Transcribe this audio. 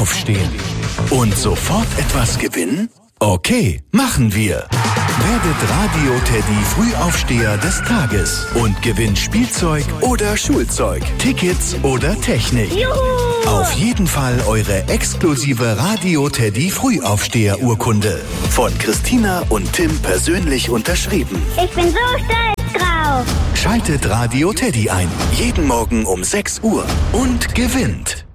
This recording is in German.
aufstehen. Und sofort etwas gewinnen? Okay, machen wir. Werdet Radio Teddy Frühaufsteher des Tages und gewinnt Spielzeug oder Schulzeug, Tickets oder Technik. Juhu! Auf jeden Fall eure exklusive Radio Teddy Frühaufsteher-Urkunde. Von Christina und Tim persönlich unterschrieben. Ich bin so stolz drauf. Schaltet Radio Teddy ein. Jeden Morgen um 6 Uhr und gewinnt.